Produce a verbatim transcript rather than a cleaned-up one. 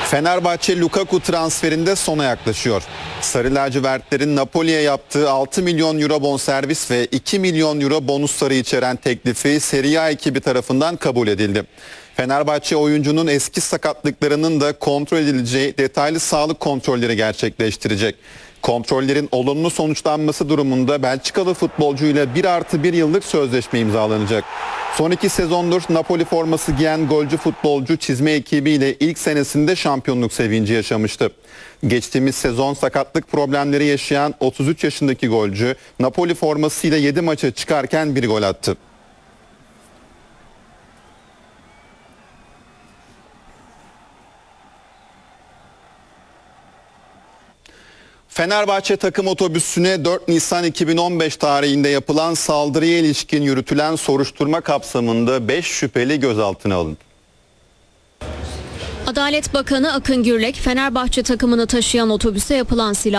Fenerbahçe Lukaku transferinde sona yaklaşıyor. Sarı lacivertlerin Napoli'ye yaptığı altı milyon euro bonservis ve iki milyon euro bonusları içeren teklifi Serie A ekibi tarafından kabul edildi. Fenerbahçe oyuncunun eski sakatlıklarının da kontrol edileceği detaylı sağlık kontrolleri gerçekleştirecek. Kontrollerin olumlu sonuçlanması durumunda Belçikalı futbolcuyla bir artı bir yıllık sözleşme imzalanacak. Son iki sezondur Napoli forması giyen golcü futbolcu çizme ekibiyle ilk senesinde şampiyonluk sevinci yaşamıştı. Geçtiğimiz sezon sakatlık problemleri yaşayan otuz üç yaşındaki golcü Napoli formasıyla yedi maça çıkarken bir gol attı. Fenerbahçe takım otobüsüne dört Nisan iki bin on beş tarihinde yapılan saldırıya ilişkin yürütülen soruşturma kapsamında beş şüpheli gözaltına alındı. Adalet Bakanı Akın Gürlek, Fenerbahçe takımını taşıyan otobüse yapılan silah